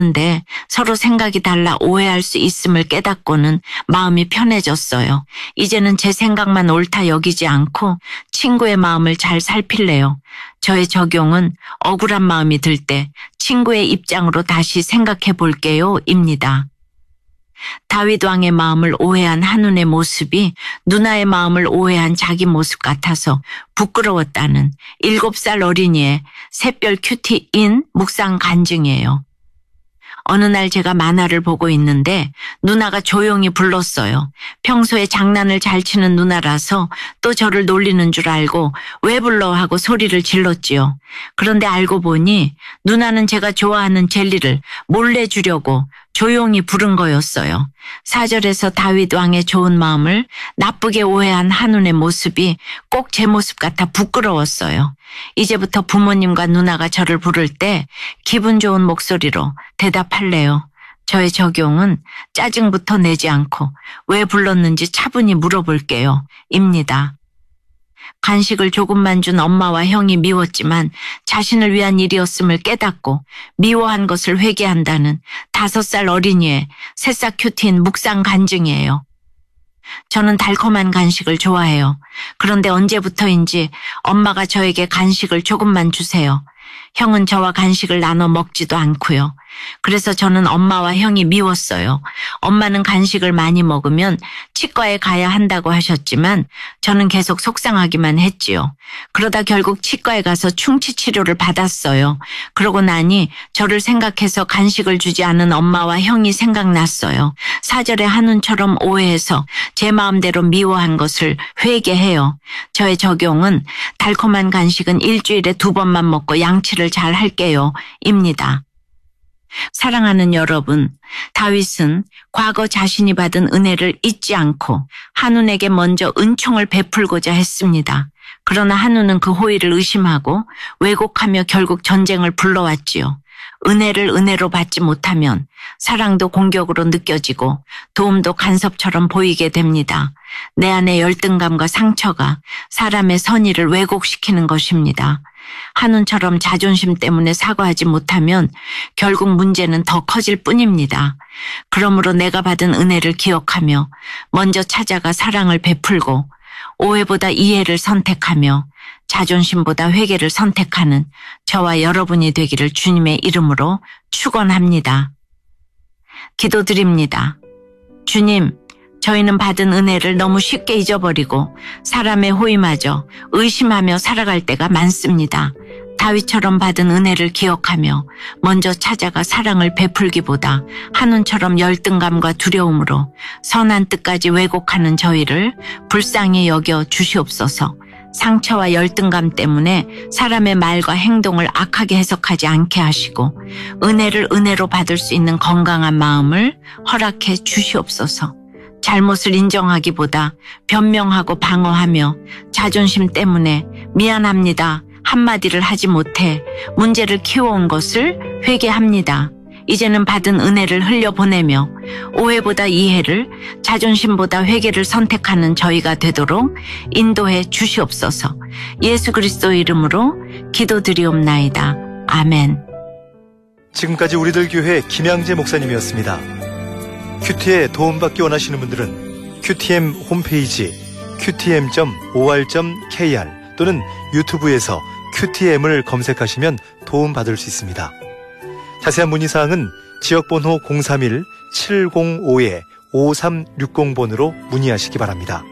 근데 서로 생각이 달라 오해할 수 있음을 깨닫고는 마음이 편해졌어요. 이제는 제 생각만 옳다 여기지 않고 친구의 마음을 잘 살필래요. 저의 적용은 억울한 마음이 들 때 친구의 입장으로 다시 생각해 볼게요 입니다. 다윗 왕의 마음을 오해한 한눈의 모습이 누나의 마음을 오해한 자기 모습 같아서 부끄러웠다는 7살 어린이의 샛별 큐티인 묵상 간증이에요. 어느 날 제가 만화를 보고 있는데 누나가 조용히 불렀어요. 평소에 장난을 잘 치는 누나라서 또 저를 놀리는 줄 알고 왜 불러 하고 소리를 질렀지요. 그런데 알고 보니 누나는 제가 좋아하는 젤리를 몰래 주려고 조용히 부른 거였어요. 4절에서 다윗 왕의 좋은 마음을 나쁘게 오해한 한눈의 모습이 꼭 제 모습 같아 부끄러웠어요. 이제부터 부모님과 누나가 저를 부를 때 기분 좋은 목소리로 대답할래요. 저의 적용은 짜증부터 내지 않고 왜 불렀는지 차분히 물어볼게요. 입니다. 간식을 조금만 준 엄마와 형이 미웠지만 자신을 위한 일이었음을 깨닫고 미워한 것을 회개한다는 5살 어린이의 새싹 큐티인 묵상 간증이에요. 저는 달콤한 간식을 좋아해요. 그런데 언제부터인지 엄마가 저에게 간식을 조금만 주세요. 형은 저와 간식을 나눠 먹지도 않고요. 그래서 저는 엄마와 형이 미웠어요. 엄마는 간식을 많이 먹으면 치과에 가야 한다고 하셨지만 저는 계속 속상하기만 했지요. 그러다 결국 치과에 가서 충치 치료를 받았어요. 그러고 나니 저를 생각해서 간식을 주지 않은 엄마와 형이 생각났어요. 4절의 한눈처럼 오해해서 제 마음대로 미워한 것을 회개해요. 저의 적용은 달콤한 간식은 일주일에 2번만 먹고 양치를 잘 할게요. 입니다. 사랑하는 여러분, 다윗은 과거 자신이 받은 은혜를 잊지 않고 한눈에게 먼저 은총을 베풀고자 했습니다. 그러나 한눈은 그 호의를 의심하고 왜곡하며 결국 전쟁을 불러왔지요. 은혜를 은혜로 받지 못하면 사랑도 공격으로 느껴지고 도움도 간섭처럼 보이게 됩니다. 내 안의 열등감과 상처가 사람의 선의를 왜곡시키는 것입니다. 한눈처럼 자존심 때문에 사과하지 못하면 결국 문제는 더 커질 뿐입니다. 그러므로 내가 받은 은혜를 기억하며 먼저 찾아가 사랑을 베풀고 오해보다 이해를 선택하며 자존심보다 회개를 선택하는 저와 여러분이 되기를 주님의 이름으로 축원합니다. 기도드립니다. 주님, 저희는 받은 은혜를 너무 쉽게 잊어버리고 사람의 호의마저 의심하며 살아갈 때가 많습니다. 다윗처럼 받은 은혜를 기억하며 먼저 찾아가 사랑을 베풀기보다 한눈처럼 열등감과 두려움으로 선한 뜻까지 왜곡하는 저희를 불쌍히 여겨 주시옵소서. 상처와 열등감 때문에 사람의 말과 행동을 악하게 해석하지 않게 하시고 은혜를 은혜로 받을 수 있는 건강한 마음을 허락해 주시옵소서. 잘못을 인정하기보다 변명하고 방어하며 자존심 때문에 미안합니다 한마디를 하지 못해 문제를 키워온 것을 회개합니다. 이제는 받은 은혜를 흘려보내며 오해보다 이해를, 자존심보다 회개를 선택하는 저희가 되도록 인도해 주시옵소서. 예수 그리스도의 이름으로 기도드리옵나이다. 아멘. 지금까지 우리들 교회 김양재 목사님이었습니다. 큐티에 도움받기 원하시는 분들은 큐티엠 홈페이지 qtm.or.kr 또는 유튜브에서 큐티엠을 검색하시면 도움받을 수 있습니다. 자세한 문의사항은 지역번호 031-705-5360번으로 문의하시기 바랍니다.